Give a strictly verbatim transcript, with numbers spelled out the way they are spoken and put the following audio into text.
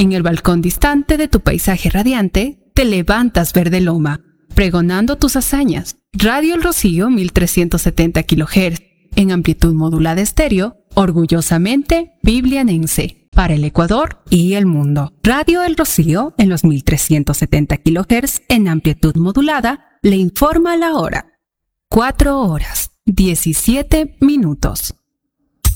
En el balcón distante de tu paisaje radiante, te levantas verde loma, pregonando tus hazañas. Radio El Rocío mil trescientos setenta kilohertz, en amplitud modulada estéreo, orgullosamente biblianense, para el Ecuador y el mundo. Radio El Rocío, en los mil trescientos setenta kilohertz, en amplitud modulada, le informa la hora. cuatro horas, diecisiete minutos.